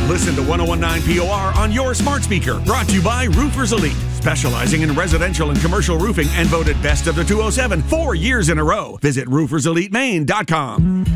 Listen to 1019 POR on your smart speaker. Brought to you by Roofers Elite, specializing in residential and commercial roofing and voted best of the 207 4 years in a row. Visit rooferselitemaine.com.